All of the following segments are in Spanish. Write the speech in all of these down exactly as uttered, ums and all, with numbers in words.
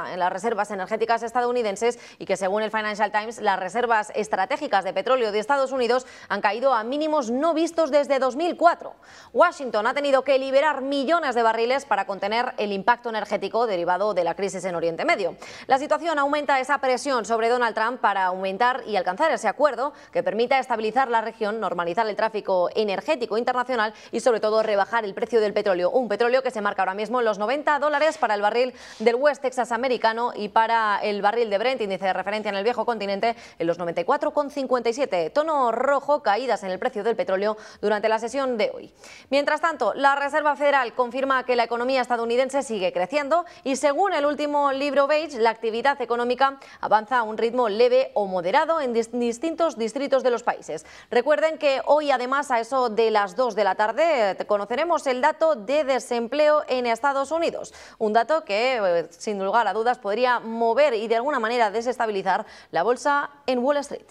caída en las reservas energéticas estadounidenses y que, según el Financial Times, las reservas estratégicas de petróleo de Estados Unidos han caído a mínimos no vistos desde dos mil cuatro. Washington ha tenido que liberar millones de barriles para contener el impacto energético derivado de la crisis en Oriente Medio. La situación aumenta esa presión sobre Donald Trump para aumentar y alcanzar ese acuerdo que permita estabilizar la región, normalizar el tráfico energético internacional y, sobre todo, rebajar el precio del petróleo. Un petróleo que se marca ahora mismo en los noventa dólares para el barril del West Texas americano y para el barril de Brent, índice de referencia en el viejo continente, en los noventa y cuatro con cincuenta y siete. Tono rojo, caídas en el precio del petróleo durante la sesión de hoy. Mientras tanto, la Reserva Federal confirma que la economía estadounidense sigue creciendo y, según el último libro Beige, la actividad económica avanza a un ritmo leve o moderado en dis distintos distritos de los países. Recuerden que hoy, además, a eso de las dos de la tarde, conoceremos el dato de desempleo en Estados Unidos, un dato que, sin lugar a dudas, podría mover y de alguna manera desestabilizar la bolsa en Wall Street.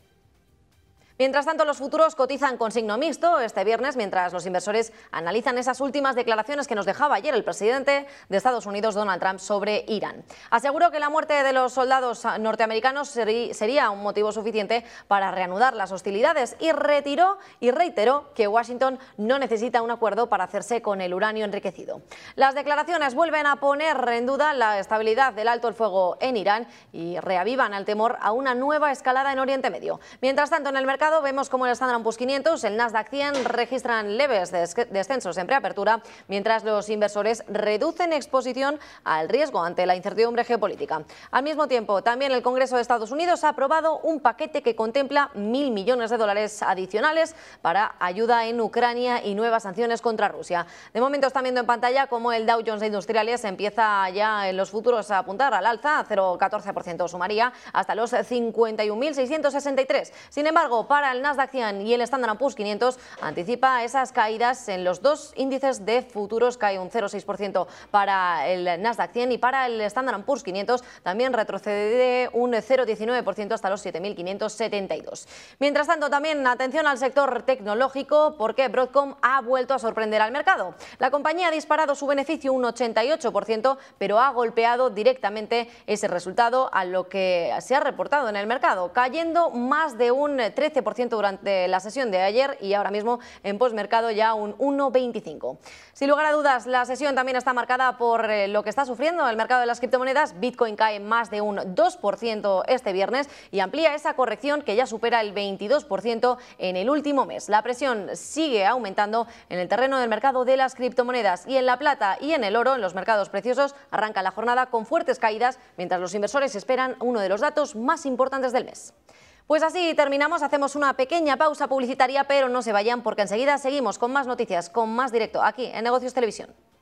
Mientras tanto, los futuros cotizan con signo mixto este viernes, mientras los inversores analizan esas últimas declaraciones que nos dejaba ayer el presidente de Estados Unidos, Donald Trump, sobre Irán. Aseguró que la muerte de los soldados norteamericanos sería un motivo suficiente para reanudar las hostilidades y retiró y reiteró que Washington no necesita un acuerdo para hacerse con el uranio enriquecido. Las declaraciones vuelven a poner en duda la estabilidad del alto el fuego en Irán y reavivan el temor a una nueva escalada en Oriente Medio. Mientras tanto, en el mercado vemos como el Standard and Poor's quinientos, el Nasdaq cien registran leves descensos en preapertura, mientras los inversores reducen exposición al riesgo ante la incertidumbre geopolítica. Al mismo tiempo, también el Congreso de Estados Unidos ha aprobado un paquete que contempla mil millones de dólares adicionales para ayuda en Ucrania y nuevas sanciones contra Rusia. De momento están viendo en pantalla cómo el Dow Jones de Industriales empieza ya en los futuros a apuntar al alza, cero coma catorce por ciento sumaría hasta los cincuenta y un mil seiscientos sesenta y tres. Sin embargo, para el Nasdaq cien y el Standard and Poor's quinientos anticipa esas caídas en los dos índices de futuros, cae un cero coma seis por ciento para el Nasdaq cien y para el Standard and Poor's quinientos también retrocede un cero coma diecinueve por ciento hasta los siete mil quinientos setenta y dos. Mientras tanto, también atención al sector tecnológico, porque Broadcom ha vuelto a sorprender al mercado. La compañía ha disparado su beneficio un ochenta y ocho por ciento, pero ha golpeado directamente ese resultado a lo que se ha reportado en el mercado, cayendo más de un trece por ciento durante la sesión de ayer y ahora mismo en postmercado ya un uno coma veinticinco. Sin lugar a dudas, la sesión también está marcada por eh, lo que está sufriendo el mercado de las criptomonedas. Bitcoin cae más de un dos por ciento este viernes y amplía esa corrección que ya supera el veintidós por ciento en el último mes. La presión sigue aumentando en el terreno del mercado de las criptomonedas y en la plata y en el oro, en los mercados preciosos, arranca la jornada con fuertes caídas mientras los inversores esperan uno de los datos más importantes del mes. Pues así terminamos, hacemos una pequeña pausa publicitaria, pero no se vayan porque enseguida seguimos con más noticias, con más directo aquí en Negocios Televisión.